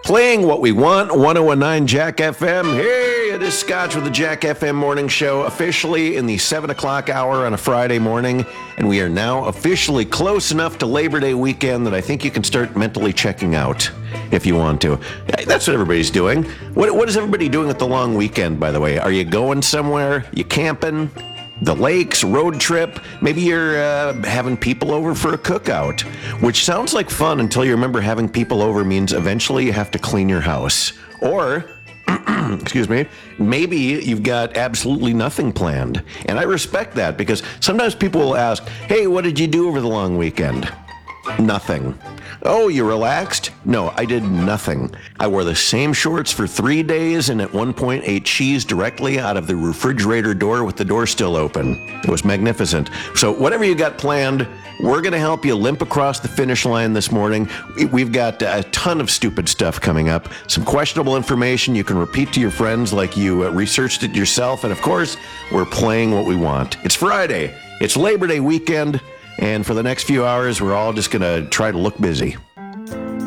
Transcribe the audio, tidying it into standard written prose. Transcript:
Playing what we want, 1019 Jack FM. Hey, it is Scotch with the Jack FM Morning Show, officially in the 7 o'clock hour on a Friday morning. And we are now officially close enough to Labor Day weekend that I think you can start mentally checking out if you want to. That's what everybody's doing. What is everybody doing with the long weekend, by the way? Are you going somewhere? You camping? The lakes, road trip, maybe you're having people over for a cookout, which sounds like fun until you remember having people over means eventually you have to clean your house. Or, excuse me, maybe you've got absolutely nothing planned. And I respect that because sometimes people will ask, hey, what did you do over the long weekend? Nothing. Oh, you relaxed? No, I did nothing. I wore the same shorts for 3 days and at one point ate cheese directly out of the refrigerator door with the door still open. It was magnificent. So whatever you got planned, we're going to help you limp across the finish line this morning. We've got a ton of stupid stuff coming up, some questionable information you can repeat to your friends like you researched it yourself. And of course, we're playing what we want. It's Friday. It's Labor Day weekend. And for the next few hours, we're all just going to try to look busy.